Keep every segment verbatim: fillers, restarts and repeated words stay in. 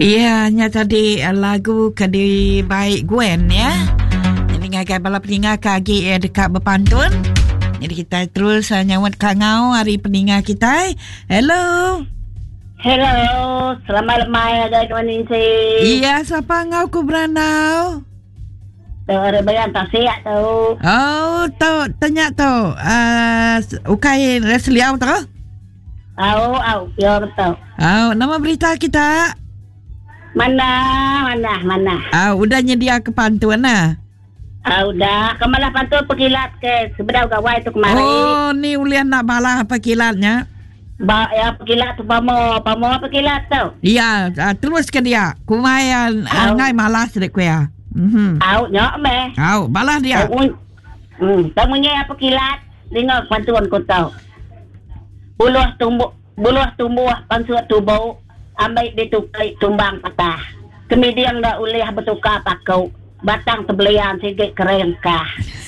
Iya, nya tadi uh, lagu Kadi Baik Gwen ya. Ini ngagai bala peninga kagi eh, dekat berpantun. Jadi kita terus uh, nyawat kangau hari peninga kita. Hello. Hello, selamat lemai ada tuan Insi. Iya, siapa ngau ku beranau? Tu ada bayan tak siap tu. Oh, tu tanya tu. Uh, ukai resliau tu? Au, au, ya betul. Oh, nama berita kita? Mana, mana, mana. Ah, udah nyedia ke pantun nah. Ah, udah. Kemalah pantun pekilat ke sebelah gawai tu kemarin. Oh, ni ulian nak balah apa kilatnya? Ba ya pekilat tu pamo, pamo pekilat tu. Iya, uh, terus ke dia. Kumayan uh, ngai malas dek kuya. Mhm. Au, nyok me. Au, balah dia. Hmm, tamunya apa kilat? Dengar pantun kau tahu. Buluh tumbuh, buluh tumbuh pansut tubuh. Ambil ditukai tumbang patah. Kemudian dah ulih bertukar pakau. Batang tebelian sikit keren kah.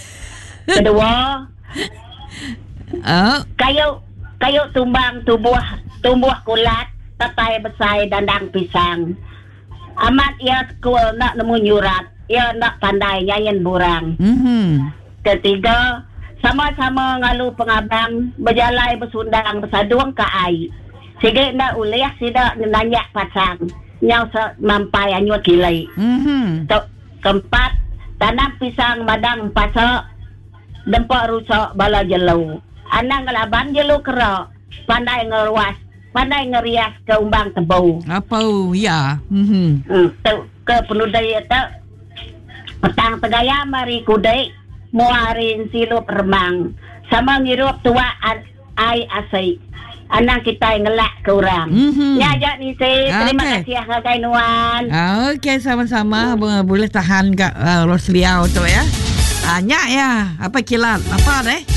Kedua, Oh, kayu kayu tumbang tubuh tumbuh kulat, tatai besai dandang pisang. Amat ia sekul nak nemu nyurat, ia nak pandai nyayin burang. mhm. Ketiga, sama-sama ngalu pengabang, berjalai bersundang bersaduang ke air. Sikit nak ulih sidak nanyak pasang. Nyau mampai anyut kilai. Mhm. Tok keempat, tanam pisang madang pasak, dempak rusak bala jelau. Anang ngelaban jelu kerak, pandai ngeruas, pandai ngerias ke umbang tebu. Apa ya? Mhm. Hmm, tu ke penudai tu petang tegaya mari kudai, muarin silup remang, sama ngirup tua ai asai. Anang kita ngelak ke orang. Mhm. Nyajak ni si, terima Okay. kasih Kak Nuan. Ah, okey, sama-sama. Hmm. Boleh tahan kat uh, Rosliau tu ya. Banyak ya. Apa kilat? Apa deh?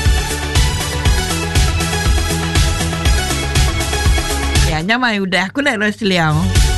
Ya, nyamai udah. Aku nak Rosliau.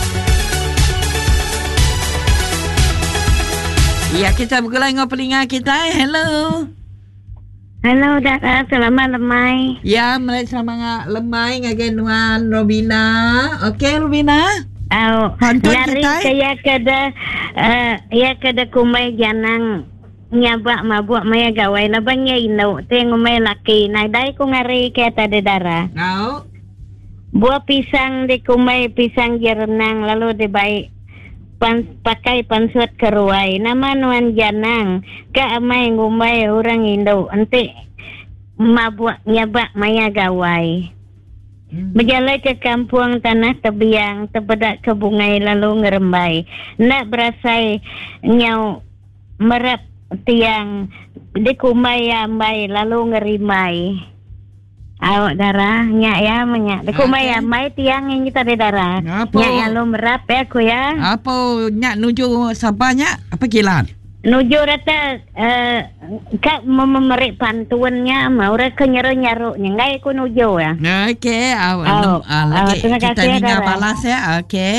Ya, kita bergulai dengan pelinga kita. Hello. Halo, Dara. Selamat lemai. Ya, mereka sama ngak lemai ngagen Nuan Robina. Okey, Robina. Oh, Pantun lari kita, kaya kada uh, ya kada kumai janang nyabak mabuk maya gawai labangnya ino tengok may laki na dai ko ngari kaya tada Dara. Au. Buah pisang di kumay pisang girenang lalu di baik pan, pakai pansut keruai nama nuan janang ka amay ngumay orang Indo ante mabuk nyabak maya gawai. Berjalan ke kampung tanah tebiang, terbedak ke bungai lalu ngerembai. Nak berasai nyau merap tiang, dikumai ambai lalu ngerimai. Awak darah, nyak ya menyak. Dikumai Okay. ambai tiang yang kita ada darah. Apa? Nyak lalu merap ya aku ya. Apa nyak nuju sabanya? Apa kilat? Nuju rata uh, kak memerik pantuannya mau reka nyaru-nyarunya ngai ku nuju ya. Okey, awak Oh, ah, lagi oh, terima kita kasih, dengar Dara. balas ya. Okey.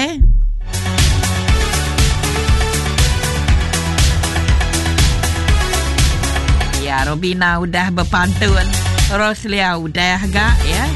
Ya, Robina udah berpantun. Roslia udah agak ya.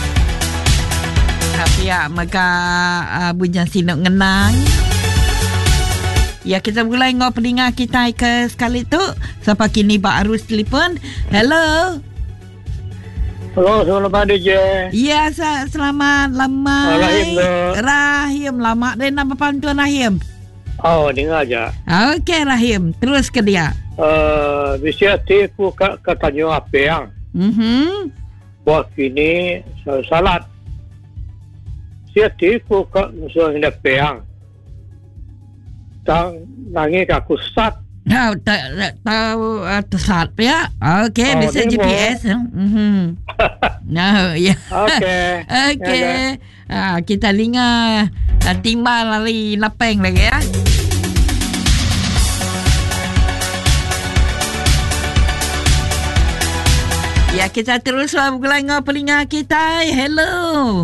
Tapi ya, maka uh, bunyi sinuk ngenang. Ya, kita mulai ngau peninga kita ke sekali tu. Sampai kini Pak Arus telefon. Hello. Halo, selamat pagi je. Ya, sa- selamat lamai. Rahim tu. Rahim, lama dia nak berpantun Rahim. Oh, dengar aja. Okey Rahim, terus ke dia. Uh, bisa tipu kat katanya apa yang Mhm. buat kini salat. Saya tipu kat musuh hendak peang. Tang nangi kat kusat. Tahu tak tahu uh, tersat ya. Okey, Oh, bisa ni G P S. Mhm. No, ya. Okey. Okey. Ah, kita linga uh, timbal lari napeng lagi ya. Ya, kita terus bergelang pelinga kita. Hello.